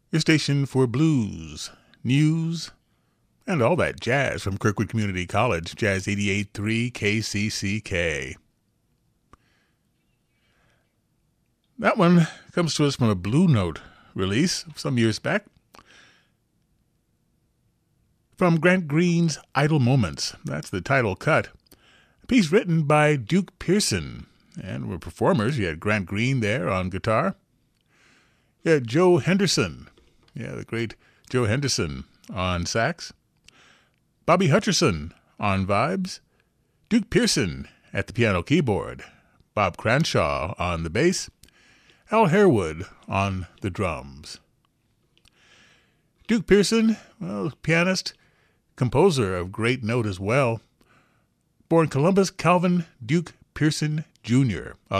your station for blues, news, and all that jazz from Kirkwood Community College, Jazz 88.3 KCCK. That one comes to us from a Blue Note release some years back. From Grant Green's Idle Moments, that's the title cut. A piece written by Duke Pearson, and were performers. You had Grant Green there on guitar. You had Joe Henderson, the great Joe Henderson on sax. Bobby Hutcherson on vibes. Duke Pearson at the piano keyboard. Bob Cranshaw on the bass. Al Harewood on the drums. Duke Pearson, pianist, composer of great note as well. Born Columbus Calvin Duke Pearson Jr.,